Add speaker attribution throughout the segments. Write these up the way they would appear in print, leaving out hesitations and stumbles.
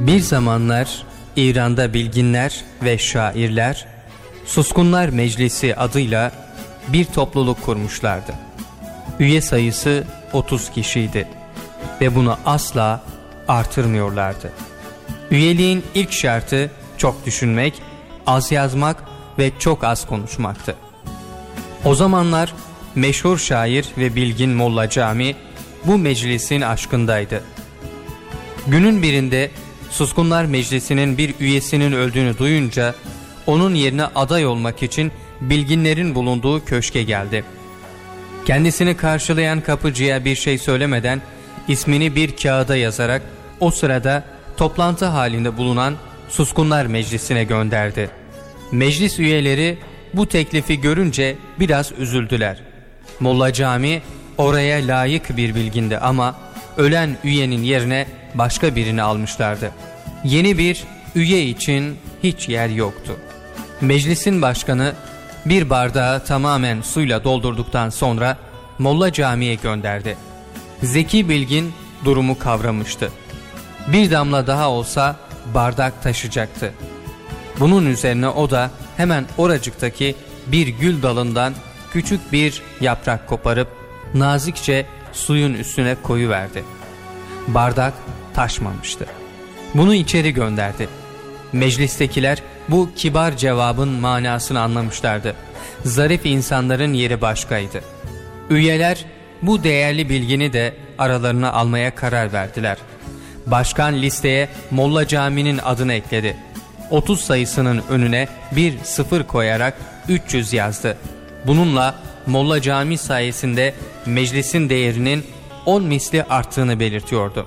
Speaker 1: Bir zamanlar İran'da bilginler ve şairler Suskunlar Meclisi adıyla bir topluluk kurmuşlardı. Üye sayısı 30 kişiydi ve bunu asla artırmıyorlardı. Üyeliğin ilk şartı çok düşünmek, az yazmak ve çok az konuşmaktı. O zamanlar meşhur şair ve bilgin Molla Cami bu meclisin aşkındaydı. Günün birinde Suskunlar Meclisi'nin bir üyesinin öldüğünü duyunca onun yerine aday olmak için bilginlerin bulunduğu köşke geldi. Kendisini karşılayan kapıcıya bir şey söylemeden ismini bir kağıda yazarak o sırada toplantı halinde bulunan Suskunlar Meclisi'ne gönderdi. Meclis üyeleri bu teklifi görünce biraz üzüldüler. Molla Cami oraya layık bir bilgindi ama ölen üyenin yerine başka birini almışlardı. Yeni bir üye için hiç yer yoktu. Meclisin başkanı bir bardağı tamamen suyla doldurduktan sonra Molla Cami'ye gönderdi. Zeki bilgin durumu kavramıştı. Bir damla daha olsa bardak taşacaktı. Bunun üzerine o da hemen oracıktaki bir gül dalından küçük bir yaprak koparıp nazikçe suyun üstüne koyuverdi. Bardak taşmamıştı. Bunu içeri gönderdi. Meclistekiler bu kibar cevabın manasını anlamışlardı. Zarif insanların yeri başkaydı. Üyeler bu değerli bilgini de aralarına almaya karar verdiler. Başkan listeye Molla Cami'nin adını ekledi. 30 sayısının önüne bir sıfır koyarak 300 yazdı. Bununla Molla Cami sayesinde meclisin değerinin 10 misli arttığını belirtiyordu.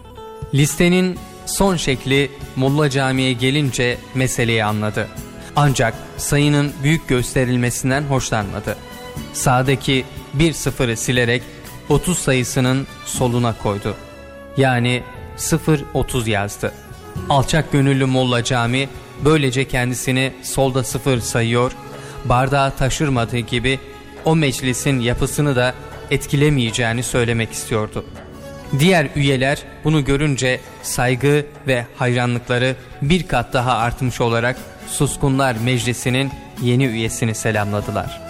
Speaker 1: Listenin son şekli Molla Cami'ye gelince meseleyi anladı. Ancak sayının büyük gösterilmesinden hoşlanmadı. Sağdaki bir sıfırı silerek 30 sayısının soluna koydu. Yani 0-30 yazdı. Alçak gönüllü Molla Cami böylece kendisini solda sıfır sayıyor, bardağı taşırmadığı gibi o meclisin yapısını da etkilemeyeceğini söylemek istiyordu. Diğer üyeler bunu görünce saygı ve hayranlıkları bir kat daha artmış olarak Suskunlar Meclisi'nin yeni üyesini selamladılar.